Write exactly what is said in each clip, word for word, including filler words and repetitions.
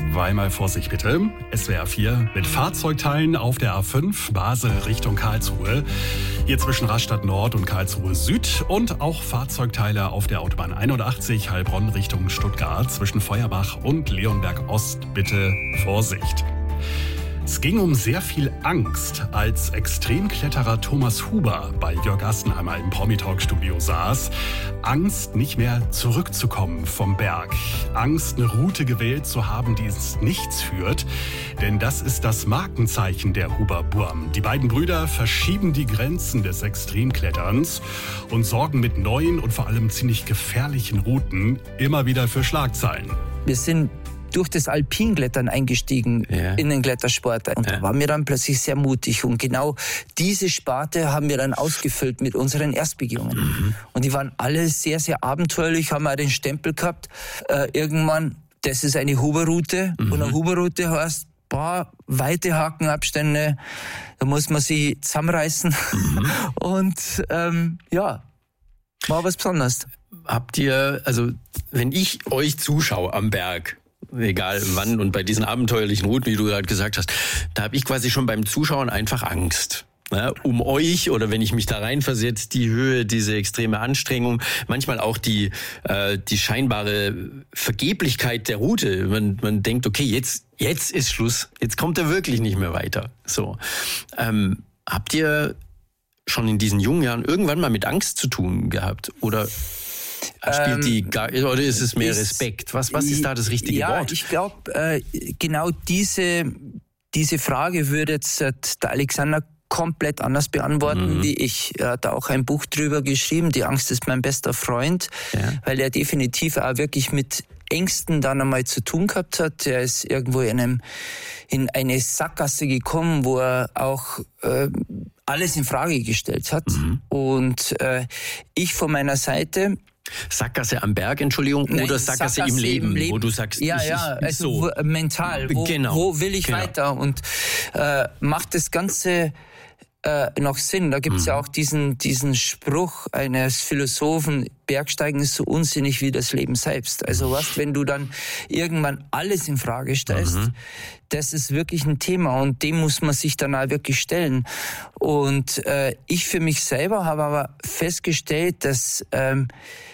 Zweimal Vorsicht bitte. S W R vier mit Fahrzeugteilen auf der A fünf, Basel Richtung Karlsruhe. Hier zwischen Rastatt Nord und Karlsruhe Süd. Und auch Fahrzeugteile auf der Autobahn einundachtzig, Heilbronn Richtung Stuttgart. Zwischen Feuerbach und Leonberg Ost bitte Vorsicht. Es ging um sehr viel Angst, als Extremkletterer Thomas Huber bei Jörg Assenheimer im Promi-Talk-Studio saß. Angst, nicht mehr zurückzukommen vom Berg. Angst, eine Route gewählt zu haben, die ins Nichts führt. Denn das ist das Markenzeichen der Huber-Burm. Die beiden Brüder verschieben die Grenzen des Extremkletterns und sorgen mit neuen und vor allem ziemlich gefährlichen Routen immer wieder für Schlagzeilen. Wir sind durch das Alpinklettern eingestiegen ja. in den Klettersport. Und ja. da waren wir dann plötzlich sehr mutig. Und genau diese Sparte haben wir dann ausgefüllt mit unseren Erstbegehungen. Mhm. Und die waren alle sehr, sehr abenteuerlich, haben auch den Stempel gehabt. Äh, irgendwann, das ist eine Huber-Route. Mhm. Und eine Huber-Route heißt, paar weite Hakenabstände, da muss man sich zusammenreißen. Mhm. Und ähm, ja, war was Besonderes. Habt ihr, also wenn ich euch zuschaue am Berg, egal wann und bei diesen abenteuerlichen Routen, wie du gerade gesagt hast, da habe ich quasi schon beim Zuschauen einfach Angst. Ja, um euch oder wenn ich mich da reinversetze, die Höhe, diese extreme Anstrengung, manchmal auch die äh, die scheinbare Vergeblichkeit der Route. Man, man denkt, okay, jetzt jetzt ist Schluss, jetzt kommt er wirklich nicht mehr weiter. So, ähm, habt ihr schon in diesen jungen Jahren irgendwann mal mit Angst zu tun gehabt oder spielt die gar, oder ist es mehr ist, Respekt? Was, was ist da das richtige ja, Wort? Ja, ich glaube, äh, genau diese, diese Frage würde jetzt äh, der Alexander komplett anders beantworten mhm. wie ich. Er hat auch ein Buch drüber geschrieben, Die Angst ist mein bester Freund, ja. weil er definitiv auch wirklich mit Ängsten dann einmal zu tun gehabt hat. Er ist irgendwo in, einem, in eine Sackgasse gekommen, wo er auch äh, alles in Frage gestellt hat. Mhm. Und äh, ich von meiner Seite... Sackgasse am Berg, Entschuldigung, Nein, oder Sackgasse, Sackgasse im, Leben, im Leben, wo du sagst, ja, ich, ja, ich, also so. wo, mental, wo, genau. wo will ich genau. weiter und äh, macht das Ganze äh, noch Sinn? Da gibt's mhm. ja auch diesen diesen Spruch eines Philosophen: Bergsteigen ist so unsinnig wie das Leben selbst. Also was, wenn du dann irgendwann alles in Frage stellst, mhm. das ist wirklich ein Thema und dem muss man sich dann auch wirklich stellen. Und äh, ich für mich selber habe aber festgestellt, dass ähm,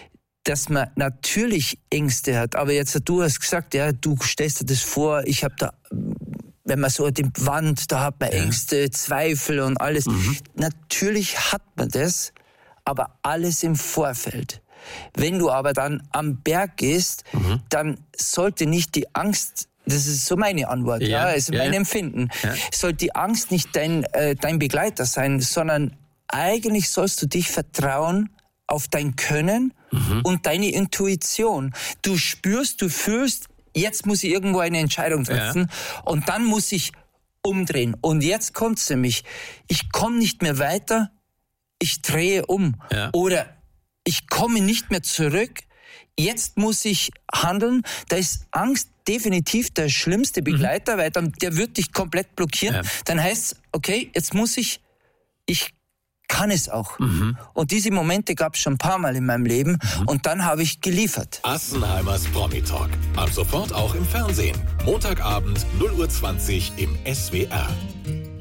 dass man natürlich Ängste hat. Aber jetzt, du hast gesagt, ja, du stellst dir das vor, ich habe da, wenn man so die Wand, da hat man ja. Ängste, Zweifel und alles. Mhm. Natürlich hat man das, aber alles im Vorfeld. Wenn du aber dann am Berg gehst, mhm. dann sollte nicht die Angst, das ist so meine Antwort, ja, ja also ja, mein ja. Empfinden, ja. sollte die Angst nicht dein, äh, dein Begleiter sein, sondern eigentlich sollst du dich vertrauen auf dein Können mhm. und deine Intuition. Du spürst, du fühlst, jetzt muss ich irgendwo eine Entscheidung treffen ja. und dann muss ich umdrehen. Und jetzt kommt's nämlich, ich komme nicht mehr weiter, ich drehe um. Ja. Oder ich komme nicht mehr zurück, jetzt muss ich handeln. Da ist Angst definitiv der schlimmste Begleiter, mhm. weil dann, der wird dich komplett blockieren. Ja. Dann heißt es, okay, jetzt muss ich, ich kann es auch. Mhm. Und diese Momente gab es schon ein paar Mal in meinem Leben mhm. und dann habe ich geliefert. Assenheimers Promi-Talk. Ab sofort auch im Fernsehen. Montagabend null Uhr zwanzig im S W R.